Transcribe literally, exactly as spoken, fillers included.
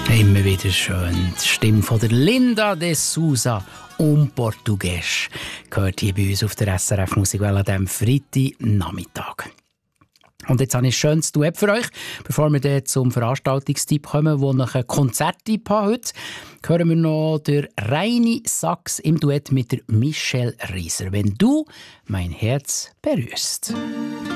Immer wieder schön. Die Stimme von der Linda de Souza um Portugiesisch gehört hier bei uns auf der S R F Musikwelle an diesem Freitagnachmittag. Und jetzt habe ich ein schönes Duett für euch. Bevor wir dann zum Veranstaltungstipp kommen, wo ich einen Konzerttipp habe heute, hören wir noch den Reini Sachs im Duett mit der Michelle Rieser. «Wenn du mein Herz berührst».